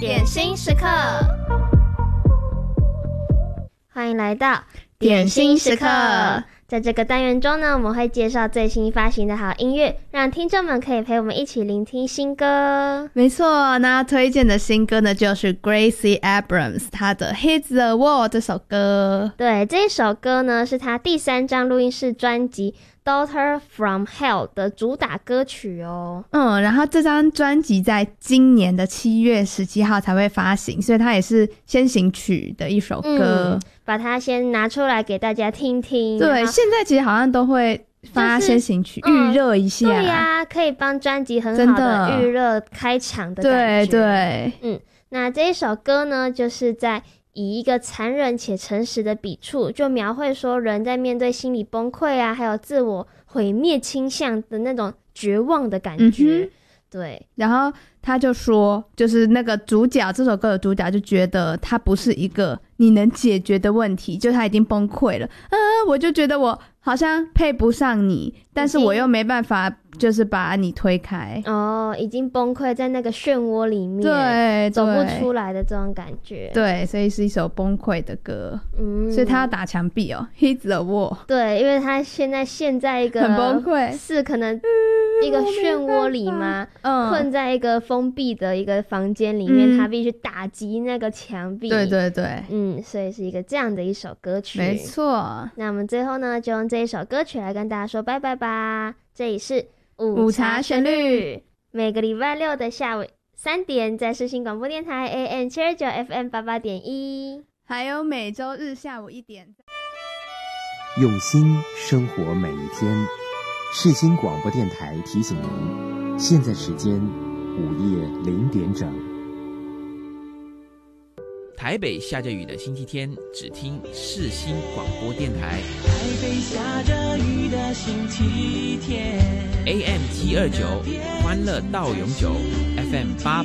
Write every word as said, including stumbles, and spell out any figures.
点心时刻，欢迎来到点心时刻。 在这个单元中呢，我们会介绍最新发行的好音乐，让听众们可以陪我们一起聆听新歌。 没错，那推荐的新歌呢，就是 Gracie Abrams 她的 Hit the Wall 这首歌。 对，这首歌呢是她第三张录音室专辑Daughter from Hell 的主打歌曲哦。 嗯，然后这张专辑在今年的七月十七号才会发行，所以它也是先行曲的一首歌。 嗯，把它先拿出来给大家听听。 对，现在其实好像都会发先行曲预热一下。 对呀、啊，可以帮专辑很好的预热开场的感觉。 对对， 嗯，那这一首歌呢，就是在以一个残忍且诚实的笔触，就描绘说人在面对心理崩溃啊，还有自我毁灭倾向的那种绝望的感觉。嗯，对， 然后他就说，就是那个主角，这首歌的主角就觉得他不是一个你能解决的问题，就他已经崩溃了。啊，我就觉得我好像配不上你，但是我又没办法，就是把你推开。 哦，已经崩溃在那个漩涡里面， 对， 走不出来的这种感觉。 对，所以是一首崩溃的歌。嗯，所以他要打墙壁哦 ，hit the wall。 对，因为他现在陷在一个很崩溃， 是可能一个漩涡里嘛，嗯，困在一个封闭的一个房间里面，嗯，他必须打击那个墙壁。 对对对， 嗯，所以是一个这样的一首歌曲。 没错。 那我们最后呢，就用这一首歌曲来跟大家说拜拜吧。这里是午茶旋律， 每个礼拜六的下午三点，在世新广播电台 A M 七二九 F M 八八点一， 还有每周日下午一点。 用心生活每一天。世新广播电台提醒您，现在时间午夜零点整。 台北下着雨的星期天，只听世新广播电台。 台北下着雨的星期天 A M 七二九，欢乐到永久 ，F M 八